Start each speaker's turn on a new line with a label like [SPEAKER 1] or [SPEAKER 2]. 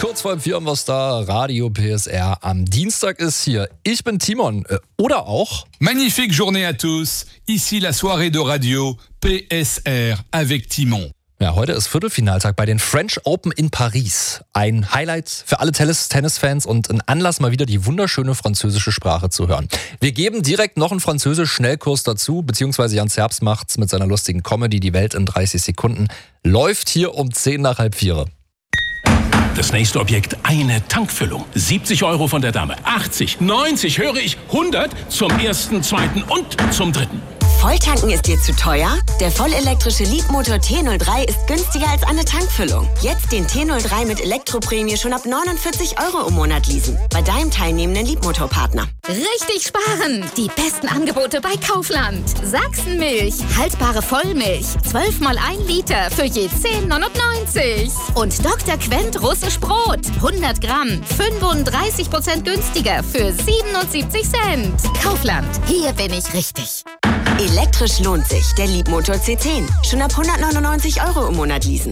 [SPEAKER 1] Kurz vor 4 haben wir es da. Radio PSR am Dienstag ist hier. Ich bin Timon. Oder auch...
[SPEAKER 2] Magnifique journée à tous. Ici la soirée de radio PSR avec Timon.
[SPEAKER 1] Ja, heute ist Viertelfinaltag bei den French Open in Paris. Ein Highlight für alle Tennisfans und ein Anlass, mal wieder die wunderschöne französische Sprache zu hören. Wir geben direkt noch einen Französisch-Schnellkurs dazu, beziehungsweise Jan Zerbst macht's mit seiner lustigen Comedy Die Welt in 30 Sekunden. Läuft hier um 3:10.
[SPEAKER 3] Das nächste Objekt, eine Tankfüllung. 70 € von der Dame, 80, 90, höre ich, 100 zum ersten, zweiten und zum dritten.
[SPEAKER 4] Volltanken ist dir zu teuer? Der vollelektrische Leapmotor T03 ist günstiger als eine Tankfüllung. Jetzt den T03 mit Elektroprämie schon ab 49 € im Monat leasen. Bei deinem teilnehmenden Leapmotor-Partner.
[SPEAKER 5] Richtig sparen! Die besten Angebote bei Kaufland. Sachsenmilch, haltbare Vollmilch, 12 mal 1 Liter für je 10,99. Und Dr. Quent russisch Brot, 100 Gramm, 35% günstiger für 77 Cent. Kaufland, hier bin ich richtig.
[SPEAKER 4] Elektrisch lohnt sich. Der Leapmotor C10. Schon ab 199 € im Monat leasen.